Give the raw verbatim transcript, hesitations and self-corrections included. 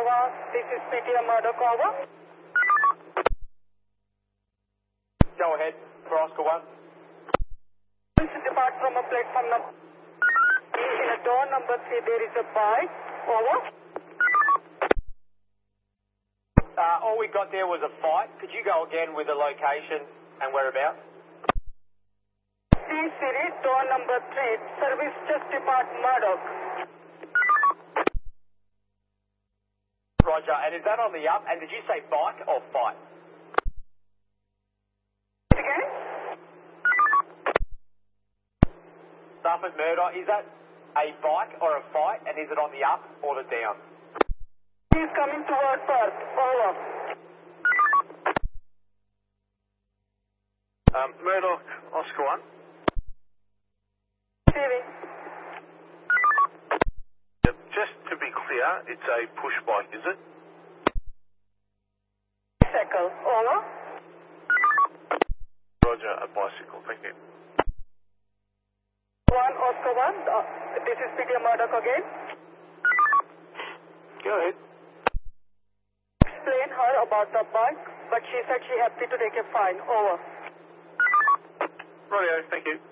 one, this is P T M Murdoch, over. Go ahead for Oscar one. Depart from a platform number. In a door number three, there is a bike, over. Uh, all we got there was a fight. Could you go again with the location and whereabouts? T-Series, door number three, service just depart Murdoch. Roger, and is that on the up? And did you say bike or fight? Again? Stafford Murdoch, is that a bike or a fight? And is it on the up or the down? He is coming towards Perth, over. Um, Murdoch, Oscar one. Receiving. Yep, just to be clear, it's a push bike, is it? Bicycle, over. Roger, a bicycle, thank you. One, Oscar one, uh, this is P T M Murdoch again. Go ahead. Explain her about the bike, but she said she happy to take a fine, over. Rightio, thank you.